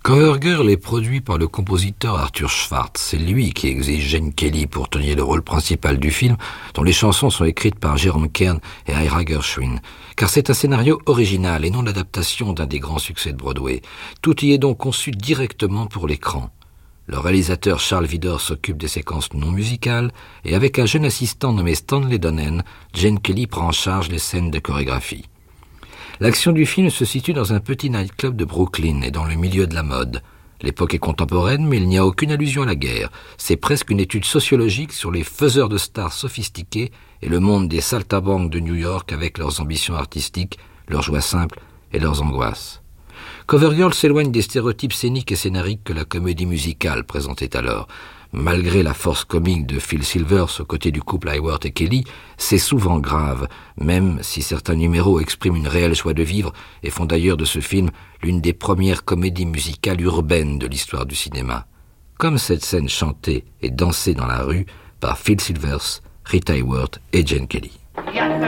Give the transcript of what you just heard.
Cover Girl est produit par le compositeur Arthur Schwartz. C'est lui qui exige Gene Kelly pour tenir le rôle principal du film, dont les chansons sont écrites par Jerome Kern et Ira Gershwin. Car c'est un scénario original et non l'adaptation d'un des grands succès de Broadway. Tout y est donc conçu directement pour l'écran. Le réalisateur Charles Vidor s'occupe des séquences non musicales et avec un jeune assistant nommé Stanley Donen, Gene Kelly prend en charge les scènes de chorégraphie. L'action du film se situe dans un petit nightclub de Brooklyn et dans le milieu de la mode. L'époque est contemporaine, mais il n'y a aucune allusion à la guerre. C'est presque une étude sociologique sur les faiseurs de stars sophistiqués et le monde des saltimbanques de New York avec leurs ambitions artistiques, leurs joies simples et leurs angoisses. Cover Girl s'éloigne des stéréotypes scéniques et scénariques que la comédie musicale présentait alors. Malgré la force comique de Phil Silvers aux côtés du couple Hayworth et Kelly, c'est souvent grave, même si certains numéros expriment une réelle joie de vivre et font d'ailleurs de ce film l'une des premières comédies musicales urbaines de l'histoire du cinéma. Comme cette scène chantée et dansée dans la rue par Phil Silvers, Rita Hayworth et Gene Kelly.